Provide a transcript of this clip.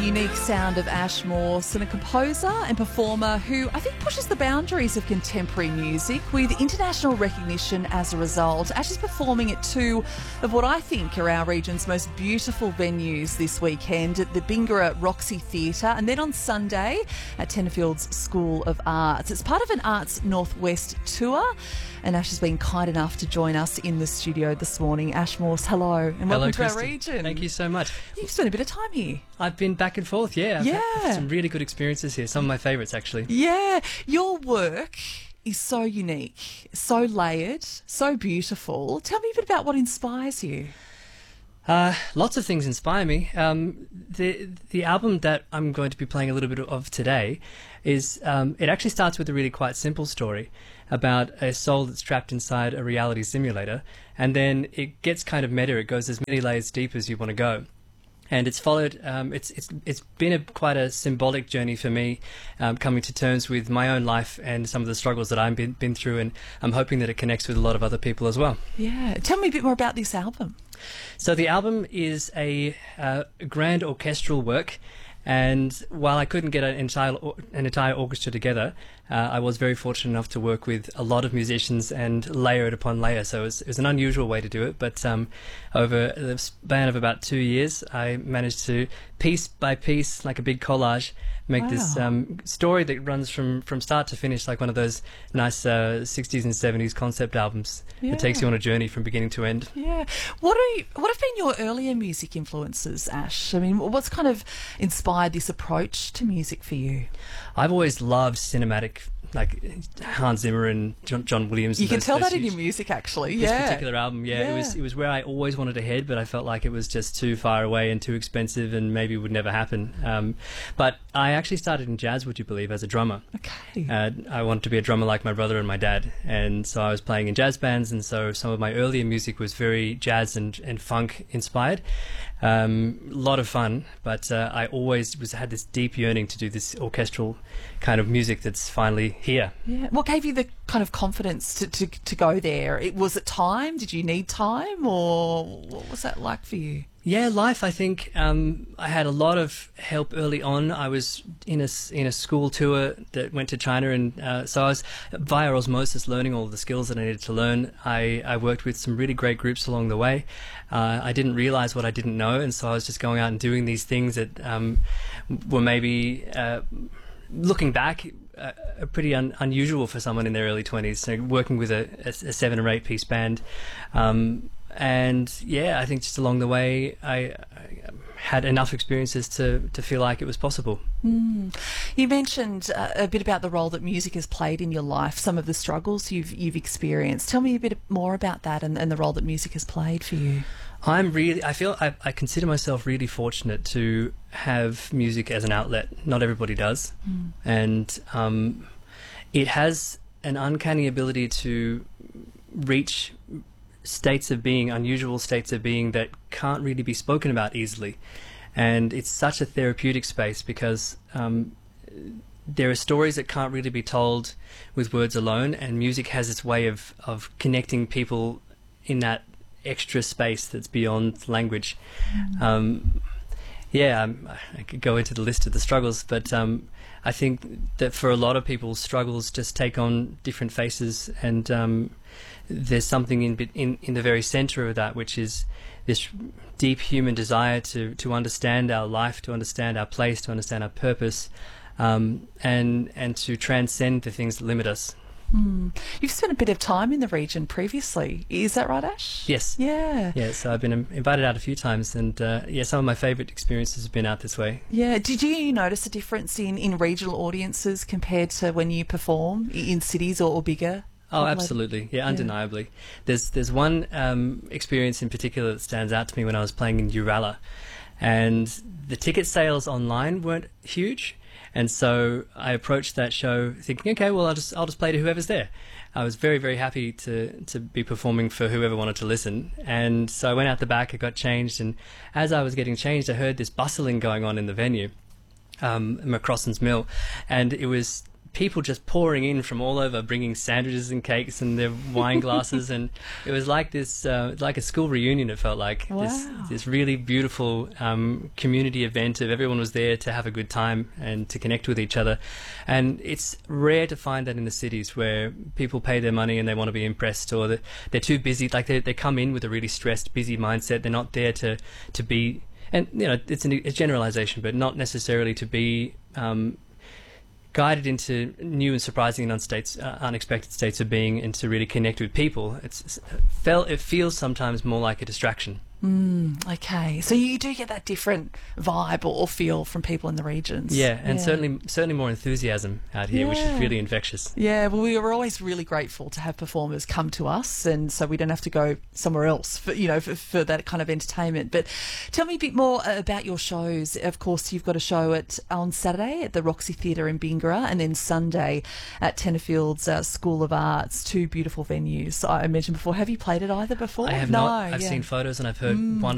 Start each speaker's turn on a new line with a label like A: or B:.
A: unique sound of Ash Morse, and a composer and performer who I think pushes the boundaries of contemporary music with international recognition as a result. Ash is performing at two of what I think are our region's most beautiful venues this weekend, at the Bingara Roxy Theatre and then on Sunday at Tenterfield's School of Arts. It's part of an Arts Northwest tour, and Ash has been kind enough to join us in the studio this morning. Ash Morse, hello, and welcome to our region.
B: Thank you so much.
A: You've spent a bit of time here.
B: I've been back and forth, yeah. I've had some really good experiences here, some of my favourites actually.
A: Yeah, your work is so unique, so layered, so beautiful. Tell me a bit about what inspires you.
B: Lots of things inspire me. The album that I'm going to be playing a little bit of today is, it actually starts with a really quite simple story about a soul that's trapped inside a reality simulator, and then it gets kind of meta. It goes as many layers deep as you want to go. And it's followed. It's been quite a symbolic journey for me, coming to terms with my own life and some of the struggles that I've been through, and I'm hoping that it connects with a lot of other people as well.
A: Yeah, tell me a bit more about this album.
B: So the album is a grand orchestral work, and while I couldn't get an entire orchestra together, I was very fortunate enough to work with a lot of musicians and layer it upon layer. So it was an unusual way to do it, but over the span of about 2 years, I managed to, piece by piece, like a big collage, make this story that runs from start to finish, like one of those nice 60s and 70s concept albums that takes you on a journey from beginning to end.
A: Yeah. What have been your earlier music influences, Ash? I mean, what's kind of inspired this approach to music for you?
B: I've always loved cinematic, like Hans Zimmer and John Williams.
A: You can tell that in your music, actually.
B: This particular album, it was where I always wanted to head, but I felt like it was just too far away and too expensive, and maybe would never happen. But I actually started in jazz, would you believe, as a drummer.
A: Okay.
B: I wanted to be a drummer like my brother and my dad, and so I was playing in jazz bands, and so some of my earlier music was very jazz and funk inspired. A lot of fun, but I always had this deep yearning to do this orchestral kind of music that's finally here. Yeah.
A: What gave you the kind of confidence to go there? Was it time? Did you need time, or what was that like for you?
B: Yeah, life. I think I had a lot of help early on. I was in a school tour that went to China, and so I was via osmosis learning all the skills that I needed to learn. I worked with some really great groups along the way. I didn't realize what I didn't know, and so I was just going out and doing these things that were maybe, looking back, pretty unusual for someone in their early 20s. So working with a 7 or 8 piece band. And yeah, I think just along the way, I had enough experiences to feel like it was possible.
A: You mentioned a bit about the role that music has played in your life, some of the struggles you've experienced. Tell me a bit more about that and the role that music has played for you.
B: I consider myself really fortunate to have music as an outlet. Not everybody does. And it has an uncanny ability to reach states of being, unusual states of being that can't really be spoken about easily. And it's such a therapeutic space because there are stories that can't really be told with words alone, and music has its way of connecting people in that extra space that's beyond language. I could go into the list of the struggles, but I think that for a lot of people, struggles just take on different faces, and there's something in the very center of that, which is this deep human desire to understand our life, to understand our place, to understand our purpose, and to transcend the things that limit us.
A: You've spent a bit of time in the region previously. Is that right, Ash?
B: Yes.
A: Yeah.
B: Yeah, so I've been invited out a few times, and some of my favourite experiences have been out this way.
A: Yeah. Did you notice a difference in regional audiences compared to when you perform in cities or bigger?
B: Oh, absolutely. Yeah, undeniably. There's one experience in particular that stands out to me when I was playing in Uralla, and the ticket sales online weren't huge. And so I approached that show thinking, okay, well, I'll just play to whoever's there. I was very, very happy to be performing for whoever wanted to listen. And so I went out the back, I got changed, and as I was getting changed, I heard this bustling going on in the venue, McCrossan's Mill, and it was people just pouring in from all over, bringing sandwiches and cakes and their wine glasses, and it was like this, like a school reunion. It felt like this really beautiful community event of everyone was there to have a good time and to connect with each other. And it's rare to find that in the cities where people pay their money and they want to be impressed, or they're too busy. Like they come in with a really stressed, busy mindset. They're not there to be. And it's a generalization, but not necessarily to be guided into new and surprising and unexpected states of being, and to really connect with people. It feels sometimes more like a distraction.
A: Okay, so you do get that different vibe or feel from people in the regions.
B: Yeah, and certainly more enthusiasm out here, which is really infectious.
A: Yeah, well, we were always really grateful to have performers come to us, and so we don't have to go somewhere else for that kind of entertainment. But tell me a bit more about your shows. Of course, you've got a show on Saturday at the Roxy Theatre in Bingara, and then Sunday at Tenterfield's School of Arts. Two beautiful venues I mentioned before. Have you played at either before?
B: I have not. I've seen photos and I've heard wonderful